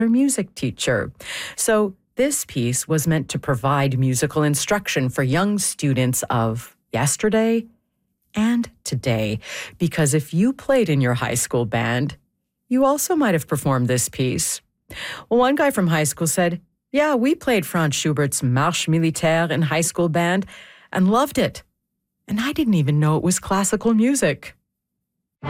her music teacher. So this piece was meant to provide musical instruction for young students of yesterday and today, because if you played in your high school band, you also might have performed this piece. Well, one guy from high school said, "Yeah, we played Franz Schubert's Marche Militaire in high school band and loved it. And I didn't even know it was classical music."